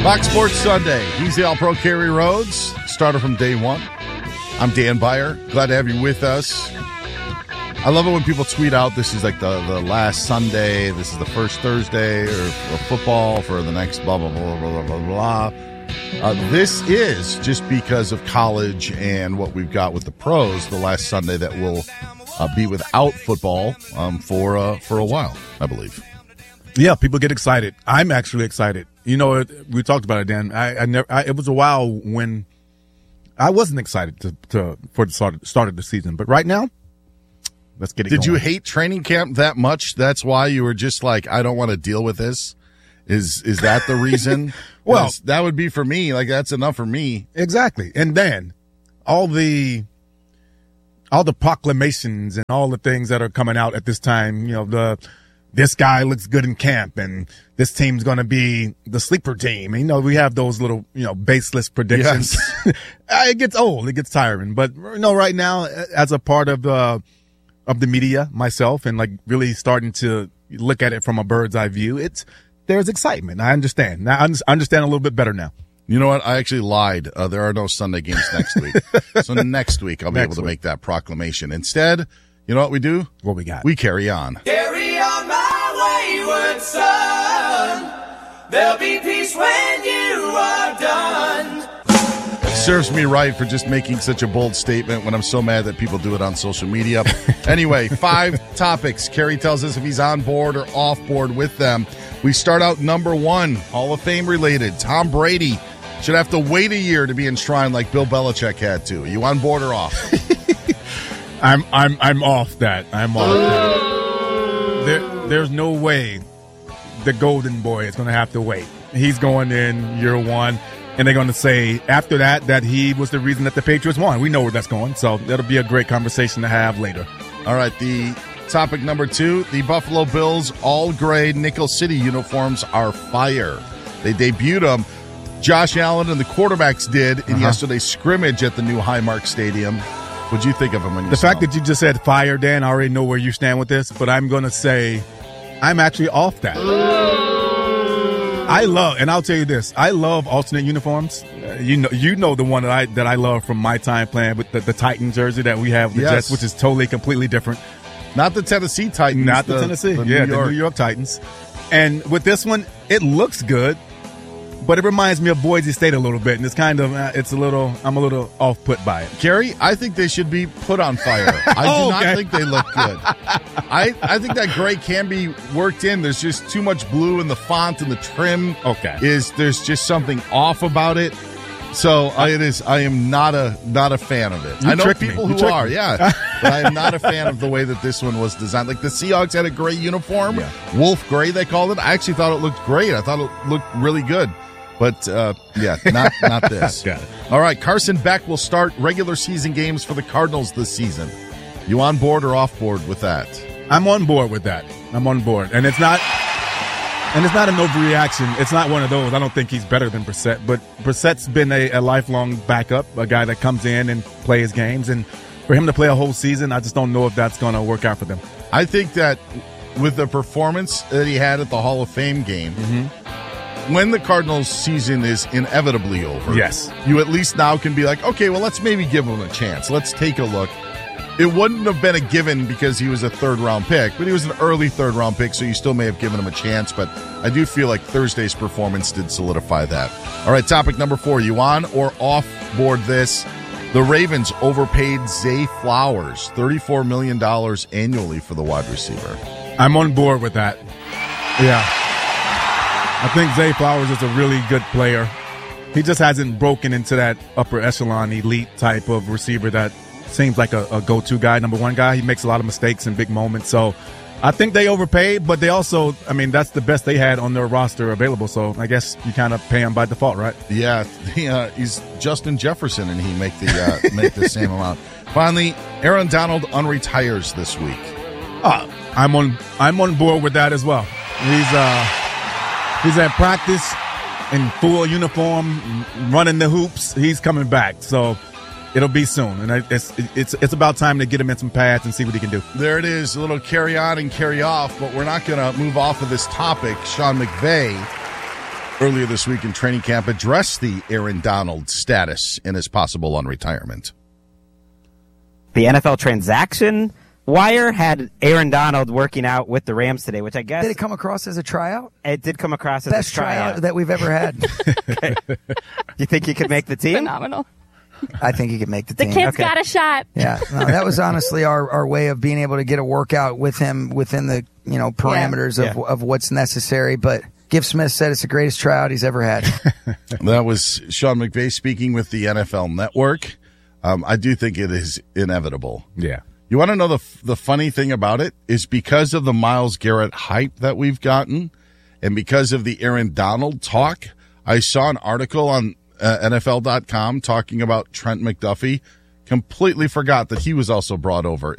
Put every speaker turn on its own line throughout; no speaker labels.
Fox Sports Sunday. He's the All-Pro Kerry Rhodes, starter from day one. I'm Dan Beyer. Glad to have you with us. I love it when people tweet out this is like the last Sunday, this is the first Thursday or football for the next blah, blah, blah, blah, blah, blah, blah. This is just because of college and what we've got with the pros, the last Sunday that will be without football for a while, I believe.
Yeah, people get excited. I'm actually excited. You know, we talked about it, Dan. It was a while when I wasn't excited for the start of the season, but right now, let's get it going.
Did you hate training camp that much? That's why you were just like, I don't want to deal with this? Is that the reason?
Well,
that would be for me. Like, that's enough for me.
Exactly. And then all the proclamations and all the things that are coming out at this time, you know, this guy looks good in camp and this team's going to be the sleeper team. And, you know, we have those little, you know, baseless predictions. Yes. It gets old. It gets tiring. But, you know, right now, as a part of the media myself and like really starting to look at it from a bird's eye view, there's excitement. I understand. Now I understand a little bit better now.
You know what? I actually lied. There are no Sunday games next week. So next week I'll be able to make that proclamation. Instead, you know what we do?
What we got?
We carry on.
Carry on my wayward son. There'll be peace when you are done.
Serves me right for just making such a bold statement when I'm so mad that people do it on social media. Anyway, 5 topics. Kerry tells us if he's on board or off board with them. We start out number 1, Hall of Fame related. Tom Brady should have to wait a year to be enshrined like Bill Belichick had to. Are you on board or off?
I'm off that. I'm off that. There's no way the golden boy is going to have to wait. He's going in year 1. And they're going to say after that he was the reason that the Patriots won. We know where that's going. So that'll be a great conversation to have later.
All right. The topic number 2, the Buffalo Bills all-gray Nickel City uniforms are fire. They debuted them. Josh Allen and the quarterbacks did in yesterday's scrimmage at the new Highmark Stadium. What'd you think of them when you saw
The fact that you just said fire, Dan, I already know where you stand with this. But I'm going to say I'm actually off that. And I'll tell you this, I love alternate uniforms. You know the one that I love from my time playing with the Titan jersey that we have, the Jets, which is totally, completely different.
Not the Tennessee Titans.
Not the Tennessee. The New York Titans. And with this one, it looks good, but it reminds me of Boise State a little bit. And it's kind of, I'm a little off-put by it.
Kerry, I think they should be put on fire. I do not think they look good. I think that gray can be worked in. There's just too much blue in the font and the trim.
Okay.
There's just something off about it. So I am not a fan of it. I know people who are, but I am not a fan of the way that this one was designed. Like the Seahawks had a gray uniform, Wolf Gray they called it. I actually thought it looked great. I thought it looked really good. But, not this.
Got it.
All right, Carson Beck will start regular season games for the Cardinals this season. You on board or off board with that?
I'm on board with that. I'm on board. And it's not an overreaction. It's not one of those. I don't think he's better than Brissett. But Brissett's been a lifelong backup, a guy that comes in and plays games. And for him to play a whole season, I just don't know if that's going to work out for them.
I think that with the performance that he had at the Hall of Fame game, when the Cardinals season is inevitably over, you at least now can be like, okay, well, let's maybe give him a chance. Let's take a look. It wouldn't have been a given because he was a third-round pick, but he was an early third-round pick, so you still may have given him a chance. But I do feel like Thursday's performance did solidify that. All right, topic number 4. You on or off board this? The Ravens overpaid Zay Flowers, $34 million annually for the wide receiver.
I'm on board with that. Yeah. I think Zay Flowers is a really good player. He just hasn't broken into that upper echelon elite type of receiver that seems like a go-to guy, number one guy. He makes a lot of mistakes in big moments. So I think they overpaid, but they also, that's the best they had on their roster available. So I guess you kind of pay him by default, right?
Yeah, he's Justin Jefferson, and he make the same amount. Finally, Aaron Donald unretires this week.
I'm on board with that as well. He's at practice in full uniform, running the hoops. He's coming back, so it'll be soon. And it's about time to get him in some pads and see what he can do.
There it is, a little carry on and carry off, but we're not going to move off of this topic. Sean McVay earlier this week in training camp addressed the Aaron Donald status and his possible unretirement.
The NFL transaction wire had Aaron Donald working out with the Rams today, which I guess...
Did it come across as a tryout?
It did come across as
Best
a tryout
that we've ever had.
Okay. You think he could make the team?
Phenomenal.
I think he could make the team.
The kid's got a shot.
Yeah, no, that was honestly our way of being able to get a workout with him within the parameters of what's necessary. But Giff Smith said it's the greatest tryout he's ever had.
That was Sean McVay speaking with the NFL Network. I do think it is inevitable.
Yeah.
You want to know the funny thing about it is because of the Myles Garrett hype that we've gotten and because of the Aaron Donald talk, I saw an article on NFL.com talking about Trent McDuffie. Completely forgot that he was also brought over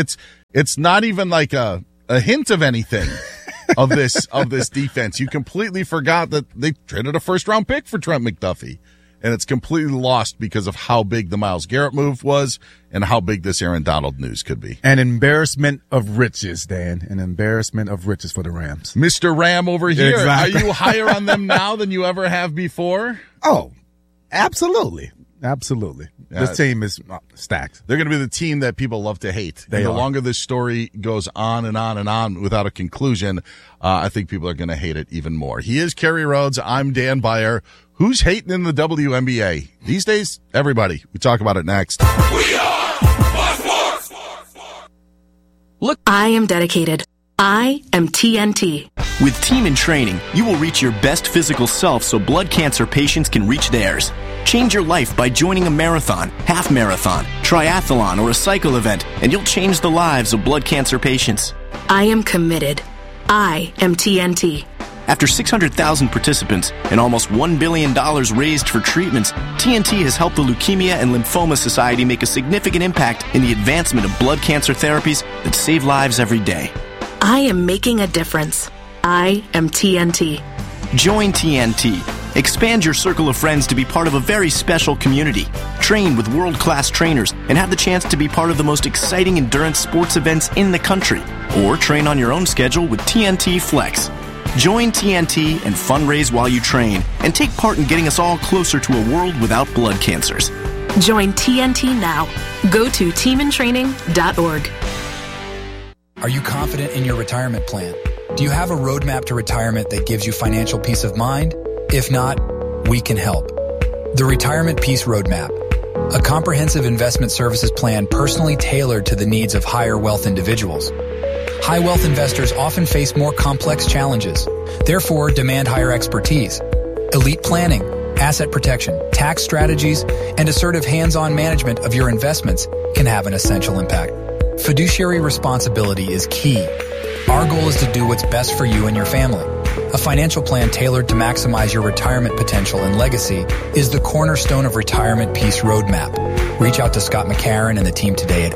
it's not even like a hint of anything of this defense. You completely forgot that they traded a first round pick for Trent McDuffie, and it's completely lost because of how big the Myles Garrett move was and how big this Aaron Donald news could be.
An embarrassment of riches, Dan. An embarrassment of riches for the Rams.
Mr. Ram over here.
Exactly.
Are you higher on them now than you ever have before?
Oh, absolutely. Absolutely. This team is stacked.
They're going to be the team that people love to hate. The longer this story goes on and on and on without a conclusion, I think people are going to hate it even more. He is Kerry Rhodes. I'm Dan Beyer. Who's hating in the WNBA? These days, everybody. We talk about it next.
We are Fox Sports.
Look, I am dedicated. I am TNT.
With Team in Training, you will reach your best physical self so blood cancer patients can reach theirs. Change your life by joining a marathon, half marathon, triathlon, or a cycle event, and you'll change the lives of blood cancer patients.
I am committed. I am TNT.
After 600,000 participants and almost $1 billion raised for treatments, TNT has helped the Leukemia and Lymphoma Society make a significant impact in the advancement of blood cancer therapies that save lives every day.
I am making a difference. I am TNT.
Join TNT. Expand your circle of friends to be part of a very special community. Train with world-class trainers and have the chance to be part of the most exciting endurance sports events in the country. Or train on your own schedule with TNT Flex. Join TNT and fundraise while you train and take part in getting us all closer to a world without blood cancers.
Join TNT now. Go to teamintraining.org.
Are you confident in your retirement plan? Do you have a roadmap to retirement that gives you financial peace of mind? If not, we can help. The Retirement Peace Roadmap, a comprehensive investment services plan personally tailored to the needs of higher wealth individuals. High wealth investors often face more complex challenges, therefore demand higher expertise. Elite planning, asset protection, tax strategies, and assertive hands-on management of your investments can have an essential impact. Fiduciary responsibility is key. Our goal is to do what's best for you and your family. A financial plan tailored to maximize your retirement potential and legacy is the cornerstone of Retirement Peace Roadmap. Reach out to Scott McCarron and the team today at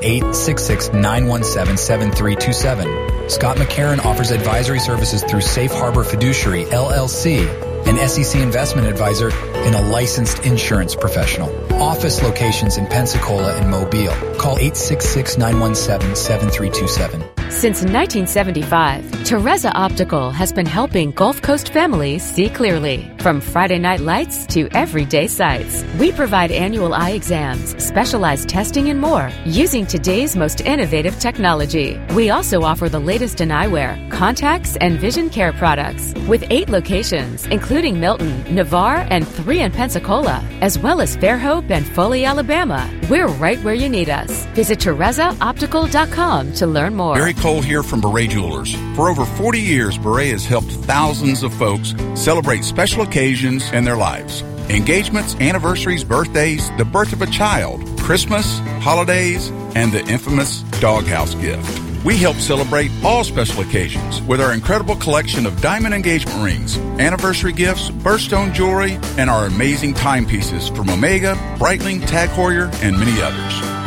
866-917-7327. Scott McCarron offers advisory services through Safe Harbor Fiduciary, LLC, an SEC investment advisor and a licensed insurance professional. Office locations in Pensacola and Mobile. Call 866-917-7327.
Since 1975, Teresa Optical has been helping Gulf Coast families see clearly. From Friday night lights to everyday sights, we provide annual eye exams, specialized testing, and more using today's most innovative technology. We also offer the latest in eyewear, contacts, and vision care products. With 8 locations, including Milton, Navarre, and 3 in Pensacola, as well as Fairhope and Foley, Alabama. We're right where you need us. Visit TeresaOptical.com to learn more.
Barry Cole here from Beret Jewelers. For over 40 years, Beret has helped thousands of folks celebrate special occasions in their lives. Engagements, anniversaries, birthdays, the birth of a child, Christmas, holidays, and the infamous doghouse gift. We help celebrate all special occasions with our incredible collection of diamond engagement rings, anniversary gifts, birthstone jewelry, and our amazing timepieces from Omega, Breitling, Tag Heuer, and many others.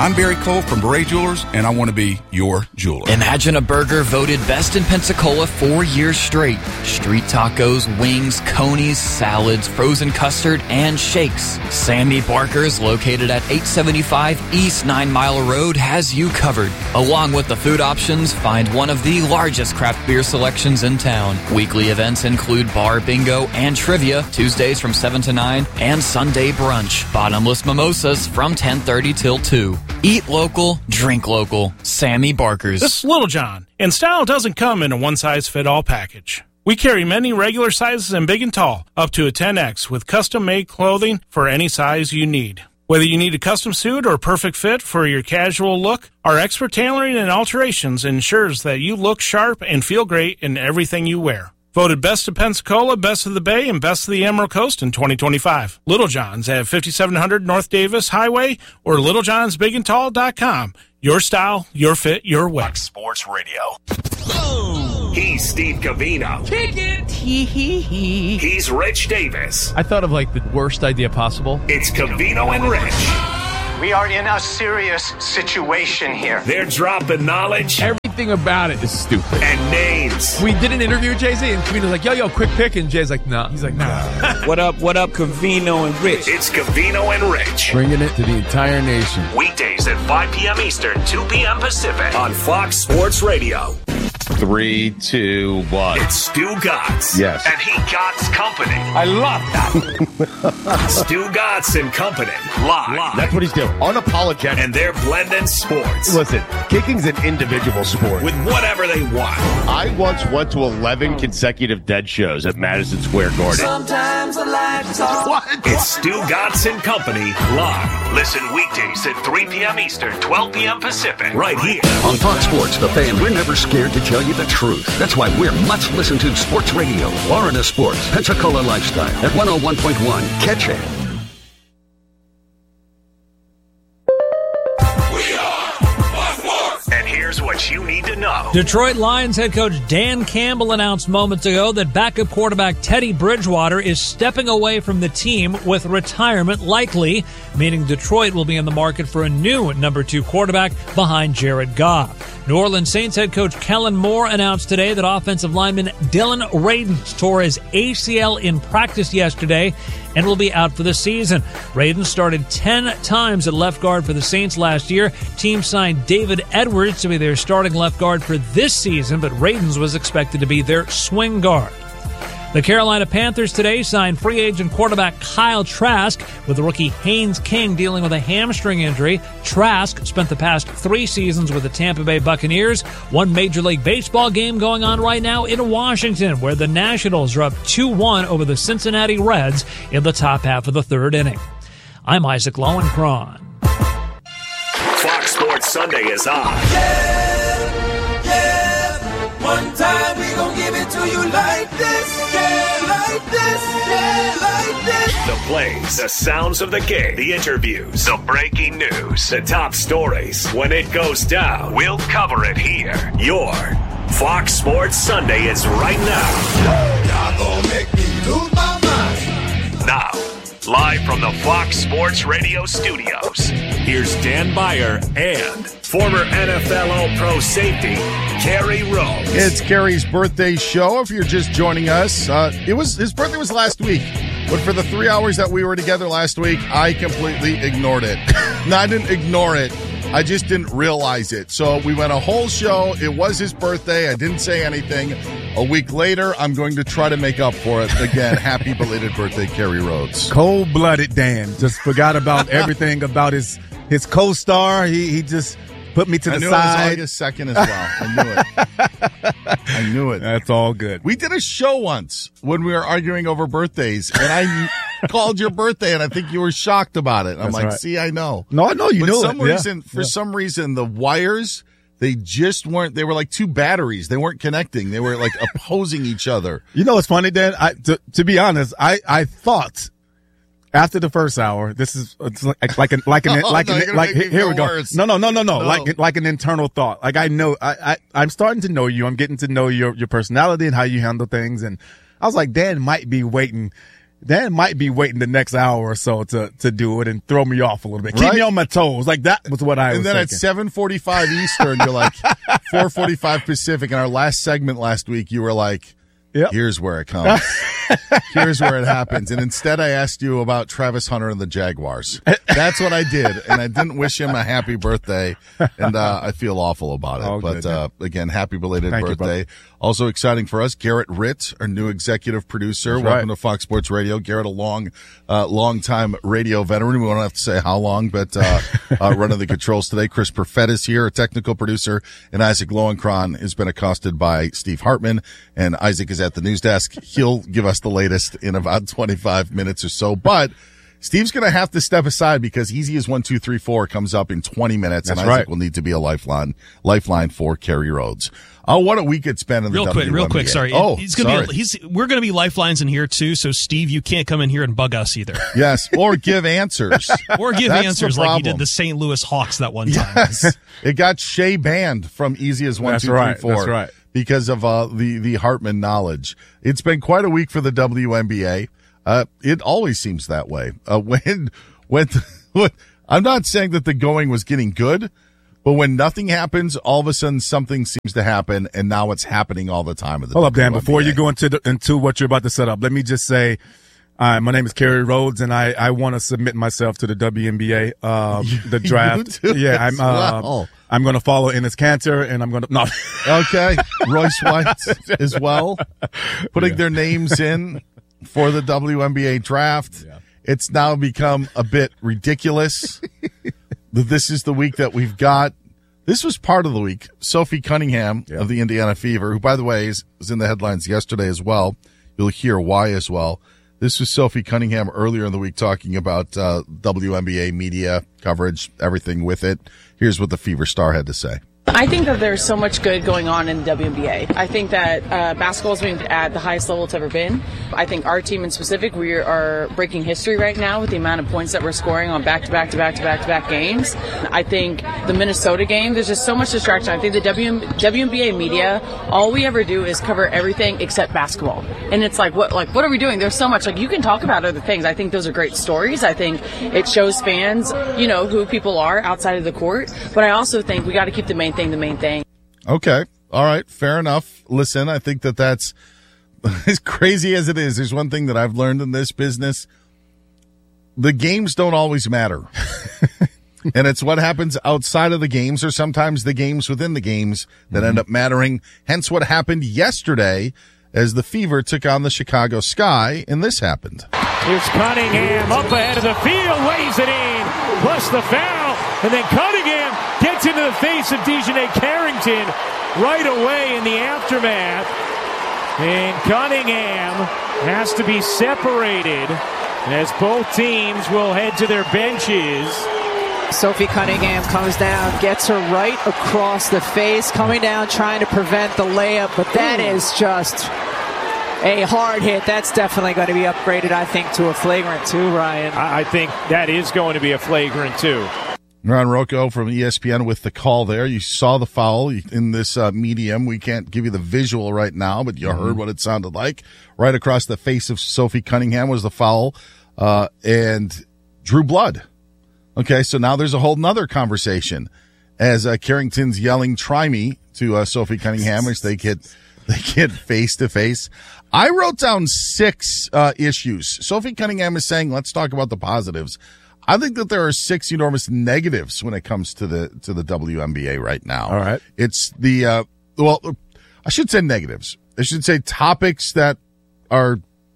I'm Barry Cole from Beret Jewelers, and I want to be your jeweler.
Imagine a burger voted best in Pensacola 4 years straight. Street tacos, wings, conies, salads, frozen custard, and shakes. Sammy Barker's, located at 875 East 9 Mile Road, has you covered. Along with the food options, find one of the largest craft beer selections in town. Weekly events include bar bingo and trivia, Tuesdays from 7 to 9, and Sunday brunch. Bottomless mimosas from 10:30 till 2. Eat local, drink local. Sammy Barker's.
This is Little John, and style doesn't come in a one-size-fit-all package. We carry many regular sizes and big and tall, up to a 10X, with custom-made clothing for any size you need. Whether you need a custom suit or a perfect fit for your casual look, our expert tailoring and alterations ensures that you look sharp and feel great in everything you wear. Voted Best of Pensacola, Best of the Bay, and Best of the Emerald Coast in 2025. Little John's at 5700 North Davis Highway or littlejohnsbigandtall.com. Your style, your fit, your way.
Fox Sports Radio. He's Steve Covino.
Kick it.
He's Rich Davis.
I thought of like the worst idea possible.
It's Covino and Rich.
We are in a serious situation here.
They're dropping knowledge.
Everything about it is stupid.
And names.
We did an interview with Jay-Z, and Covino's like, yo, quick pick. And Jay's like, nah. He's like, nah.
What up, Covino and Rich?
It's Covino and Rich.
Bringing it to the entire nation.
Weekdays at 5 p.m. Eastern, 2 p.m. Pacific on Fox Sports Radio.
3, 2, 1.
It's Stu Gatz.
Yes.
And he Gatz Company.
I love that.
Stu Gatz and Company. Live.
That's what he's doing. Unapologetic.
And they're blending sports.
Listen, kicking's an individual sport.
With whatever they want.
I once went to 11 consecutive Dead shows at Madison Square Garden.
Sometimes I like to talk.
What? It's Stu Gatz and Company live. Listen weekdays at 3 p.m. Eastern, 12 p.m. Pacific. Right here.
On Fox Sports, The Fan, we're never scared to tell you the truth. That's why we're much listened to sports radio. Florida Sports, Pensacola Lifestyle at 101.1. Catch it.
And here's what you need to know.
Detroit Lions head coach Dan Campbell announced moments ago that backup quarterback Teddy Bridgewater is stepping away from the team with retirement likely, meaning Detroit will be in the market for a new number 2 quarterback behind Jared Goff. New Orleans Saints head coach Kellen Moore announced today that offensive lineman Dylan Radins tore his ACL in practice yesterday and will be out for the season. Radins started 10 times at left guard for the Saints last year. Team signed David Edwards to be their starting left guard for this season, but Radins was expected to be their swing guard. The Carolina Panthers today signed free agent quarterback Kyle Trask, with rookie Haynes King dealing with a hamstring injury. Trask spent the past 3 seasons with the Tampa Bay Buccaneers. One Major League Baseball game going on right now in Washington, where the Nationals are up 2-1 over the Cincinnati Reds in the top half of the 3rd inning. I'm Isaac Lowenkron.
Fox Sports Sunday is on.
One time we gon' give it to you like this, yeah, like this, yeah, like this.
The plays, the sounds of the game, the interviews, the breaking news, the top stories. When it goes down, we'll cover it here. Your Fox Sports Sunday is right now.
Y'all gon' make me lose my mind.
Now, live from the Fox Sports Radio studios, here's Dan Beyer and former NFL All-Pro safety, Kerry Rhodes.
It's Kerry's birthday show. If you're just joining us, his birthday was last week. But for the 3 hours that we were together last week, I completely ignored it. No, I didn't ignore it. I just didn't realize it. So we went a whole show. It was his birthday. I didn't say anything. A week later, I'm going to try to make up for it. Again, happy belated birthday, Kerry Rhodes.
Cold-blooded Dan. Just forgot about everything about his co-star. He just put me to the side.
It was August 2nd as well. I knew it. I knew it.
That's all good.
We did a show once when we were arguing over birthdays, and I called your birthday, and I think you were shocked about it. I'm like, right. See, I know.
No, I know you knew it.
For some reason, the wires, they just weren't, they were like 2 batteries. They weren't connecting. They were like opposing each other.
You know what's funny, Dan? To be honest, I thought after the first hour, this is like here we go.
Worse.
No. Like an internal thought. Like I know, I'm starting to know you. I'm getting to know your personality and how you handle things. And I was like, Dan might be waiting Dan might be waiting the next hour or so to do it and throw me off a little bit. Keep me on my toes. Like, that was what I was thinking.
And then at 7:45 Eastern, you're like, 4:45 Pacific. In our last segment last week, you were like, here's where it comes. Here's where it happens. And instead, I asked you about Travis Hunter and the Jaguars. That's what I did. And I didn't wish him a happy birthday. And I feel awful about it. But again, happy belated birthday. Also exciting for us, Garrett Ritt, our new executive producer.
That's
Welcome to Fox Sports Radio. Garrett, a long-time radio veteran. We won't have to say how long, but running the controls today. Chris Perfett is here, a technical producer. And Isaac Lowenkron has been accosted by Steve Hartman. And Isaac is at the news desk. He'll give us the latest in about 25 minutes or so. But Steve's going to have to step aside because Easy as 1, 2, 3, 4 comes up in 20 minutes.
That's
and Isaac will need to be a lifeline for Kerry Rhodes. Oh, what a week it's been in the WNBA.
Real quick, sorry.
Oh,
we're going to be lifelines in here too. So Steve, you can't come in here and bug us either.
Yes, or give answers.
Answers like you did the St. Louis Hawks that one time.
Yes, it got Shea banned from Easy as 1, 2, 3, 4.
That's right.
Because of the Hartman knowledge. It's been quite a week for the WNBA. It always seems that way. When I'm not saying that the going was getting good, but when nothing happens, all of a sudden something seems to happen, and now it's happening all the time.
Hold up, Dan. Before you go into what you're about to set up, let me just say, my name is Kerry Rhodes, and I want to submit myself to the WNBA, the draft. I'm going to follow Enes Kanter, and I'm going to
Okay, Royce White as well, putting their names in for the WNBA draft. Yeah. It's now become a bit ridiculous. This is the week that we've got. This was part of the week. Sophie Cunningham of the Indiana Fever, who, by the way, was in the headlines yesterday as well. You'll hear why as well. This was Sophie Cunningham earlier in the week talking about WNBA media coverage, everything with it. Here's what the Fever star had to say.
I think that there's so much good going on in the WNBA. I think that basketball is being at the highest level it's ever been. I think our team in specific, we are breaking history right now with the amount of points that we're scoring on back-to-back games. I think the Minnesota game, there's just so much distraction. I think the WNBA media, all we ever do is cover everything except basketball. And it's like, what are we doing? There's so much. Like, you can talk about other things. I think those are great stories. I think it shows fans, who people are outside of the court. But I also think we got to keep the main thing.
Okay. All right. Fair enough. Listen, I think that's as crazy as it is. There's one thing that I've learned in this business. The games don't always matter. And it's what happens outside of the games, or sometimes the games within the games, that end up mattering. Hence what happened yesterday as the Fever took on the Chicago Sky, and this happened.
Here's Cunningham up ahead of the field, waves it in, plus the foul, and then Cunningham gets into the face of DiJonai Carrington right away in the aftermath. And Cunningham has to be separated as both teams will head to their benches.
Sophie Cunningham comes down, gets her right across the face, coming down trying to prevent the layup, but that is just a hard hit. That's definitely going to be upgraded, I think, to a flagrant 2, Ryan.
I think that is going to be a flagrant 2.
Ron Rocco from ESPN with the call there. You saw the foul in this medium. We can't give you the visual right now, but you heard what it sounded like. Right across the face of Sophie Cunningham was the foul, and drew blood. Okay, so now there's a whole nother conversation as Carrington's yelling, "Try me," to Sophie Cunningham as they get face to face. I wrote down 6 issues. Sophie Cunningham is saying, let's talk about the positives. I think that there are 6 enormous negatives when it comes to the WNBA right now.
All right.
It's the, I should say negatives. I should say topics that are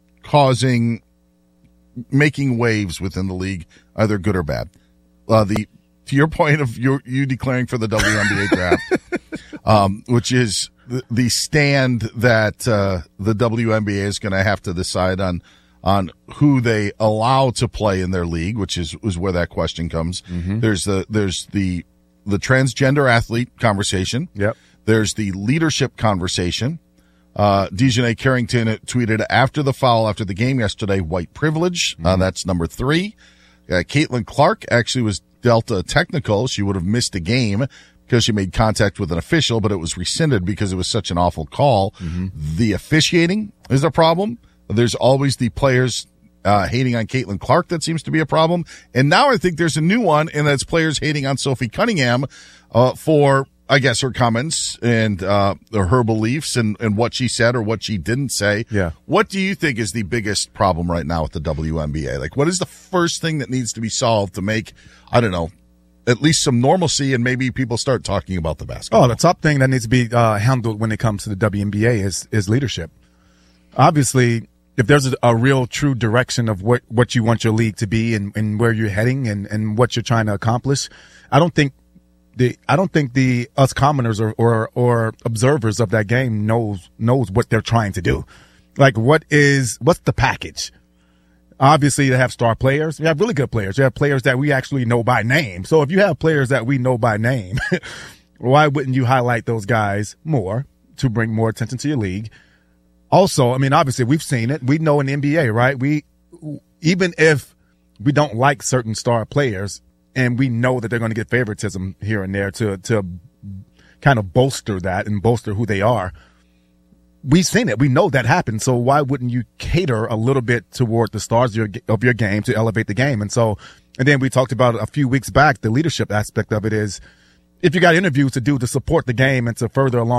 making waves within the league, either good or bad. To your point of you declaring for the WNBA draft, which is the stand that the WNBA is going to have to decide on who they allow to play in their league, which is where that question comes. Mm-hmm. There's the transgender athlete conversation.
Yep.
There's the leadership conversation. DiJonai Carrington tweeted after the foul after the game yesterday, white privilege. That's number 3. Caitlin Clark actually was dealt a technical. She would have missed a game because she made contact with an official, but it was rescinded because it was such an awful call. Mm-hmm. The officiating is a problem. There's always the players hating on Caitlin Clark that seems to be a problem. And now I think there's a new one, and that's players hating on Sophie Cunningham for, I guess, her comments and her beliefs and what she said or what she didn't say.
Yeah.
What do you think is the biggest problem right now with the WNBA? Like, what is the first thing that needs to be solved to make, I don't know, at least some normalcy and maybe people start talking about the basketball?
Oh, the top thing that needs to be handled when it comes to the WNBA is leadership. Obviously, if there's a real true direction of what you want your league to be and where you're heading and what you're trying to accomplish, I don't think the us commoners or observers of that game knows what they're trying to do. Like, what's the package? Obviously, they have star players. You have really good players. You have players that we actually know by name. So if you have players that we know by name, why wouldn't you highlight those guys more to bring more attention to your league? Also, I mean, obviously, we've seen it. We know in the NBA, right? Even if we don't like certain star players and we know that they're going to get favoritism here and there to kind of bolster that and bolster who they are, we've seen it. We know that happens. So why wouldn't you cater a little bit toward the stars of your game to elevate the game? And then we talked about a few weeks back, the leadership aspect of it is if you got interviews to do to support the game and to further along